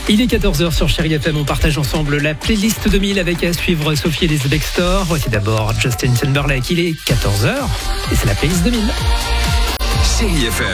Il est 14h sur Chérie FM, on partage ensemble la playlist 2000 avec à suivre Sophie Elizabeth Store. Voici d'abord Justin Timberlake, il est 14h et c'est la playlist 2000. Chérie FM.